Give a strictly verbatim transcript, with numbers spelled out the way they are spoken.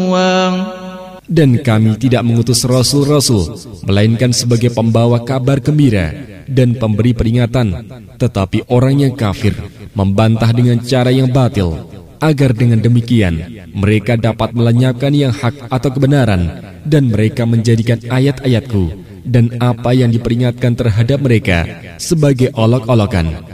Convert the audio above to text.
Dan kami tidak mengutus rasul-rasul melainkan sebagai pembawa kabar gembira dan pemberi peringatan. Tetapi orang yang kafir membantah dengan cara yang batil, agar dengan demikian mereka dapat melenyapkan yang hak atau kebenaran, dan mereka menjadikan ayat-ayatku dan apa yang diperingatkan terhadap mereka sebagai olok-olokan.